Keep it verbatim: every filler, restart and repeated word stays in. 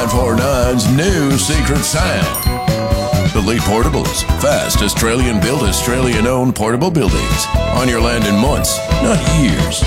nine four nine's new secret sound. Elite Portables, fast Australian-built, Australian-owned portable buildings. On your land in months, not years.